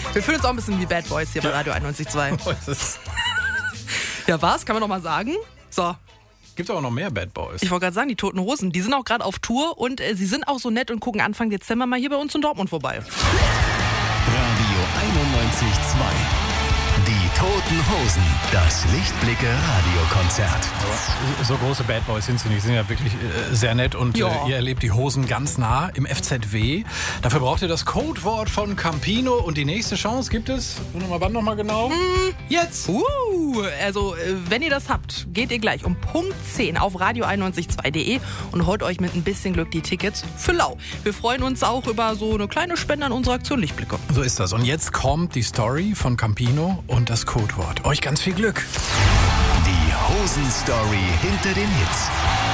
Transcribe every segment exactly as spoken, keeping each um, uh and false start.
Wir fühlen uns auch ein bisschen wie Bad Boys hier bei Radio einundneunzig Komma zwei. Ja, was? Kann man noch mal sagen? So. Gibt aber noch mehr Bad Boys. Ich wollte gerade sagen, die Toten Hosen, die sind auch gerade auf Tour und äh, sie sind auch so nett und gucken Anfang Dezember mal hier bei uns in Dortmund vorbei. Radio einundneunzig Komma zwei. Die Toten Hosen. Das Lichtblicke-Radiokonzert. So große Bad Boys sind sie nicht. Sie sind ja wirklich äh, sehr nett und Ja. äh, ihr erlebt die Hosen ganz nah im F Z W. Dafür braucht ihr das Codewort von Campino und die nächste Chance gibt es. Warte mal, wann nochmal genau? Hm. Jetzt! Uh, also, äh, wenn ihr das habt, geht ihr gleich um Punkt zehn auf radio einundneunzig Komma zwei punkt de und holt euch mit ein bisschen Glück die Tickets für lau. Wir freuen uns auch über so eine kleine Spende an unserer Aktion Lichtblicke. So ist das. Und jetzt kommt die Story von Campino und das Codewort. Euch ganz viel Glück. Die Hosen-Story hinter den Hits.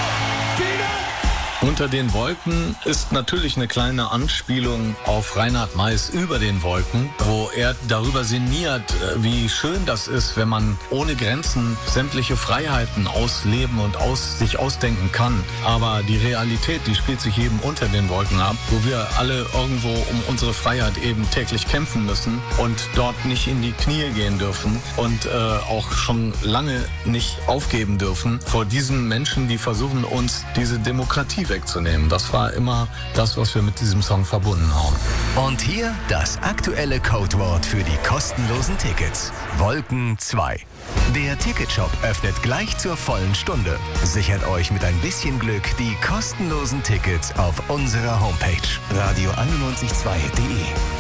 Unter den Wolken ist natürlich eine kleine Anspielung auf Reinhard Meiß Über den Wolken, wo er darüber sinniert, wie schön das ist, wenn man ohne Grenzen sämtliche Freiheiten ausleben und aus, sich ausdenken kann. Aber die Realität, die spielt sich eben unter den Wolken ab, wo wir alle irgendwo um unsere Freiheit eben täglich kämpfen müssen und dort nicht in die Knie gehen dürfen und äh, auch schon lange nicht aufgeben dürfen vor diesen Menschen, die versuchen, uns diese Demokratie wegzunehmen. Das war immer das, was wir mit diesem Song verbunden haben. Und hier das aktuelle Codewort für die kostenlosen Tickets. Wolken zwei. Der Ticketshop öffnet gleich zur vollen Stunde. Sichert euch mit ein bisschen Glück die kostenlosen Tickets auf unserer Homepage radio einundneunzig Komma zwei punkt de.